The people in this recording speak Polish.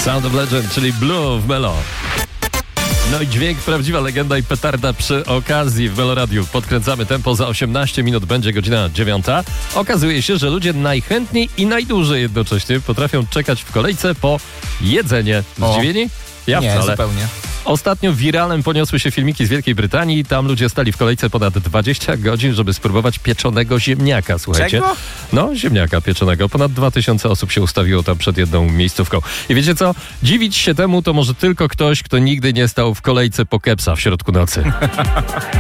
Sound of Legend, czyli Blue w Melo. No i dźwięk, prawdziwa legenda i petarda przy okazji w Melo Radiu. Podkręcamy tempo, za 18 minut będzie godzina 9. Okazuje się, że ludzie najchętniej i najdłużej jednocześnie potrafią czekać w kolejce po jedzenie. Zdziwieni? Ja nie, wcale. Zupełnie. Ostatnio wiralem poniosły się filmiki z Wielkiej Brytanii. Tam ludzie stali w kolejce ponad 20 godzin, żeby spróbować pieczonego ziemniaka, słuchajcie. Czego? No, ziemniaka pieczonego. Ponad 2000 osób się ustawiło tam przed jedną miejscówką. I wiecie co? Dziwić się temu to może tylko ktoś, kto nigdy nie stał w kolejce po kepsa w środku nocy.